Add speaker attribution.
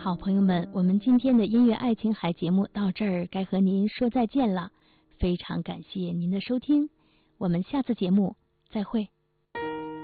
Speaker 1: 好朋友们，我们今天的音乐爱琴海节目到这儿该和您说再见了，非常感谢您的收听，我们下次节目再会。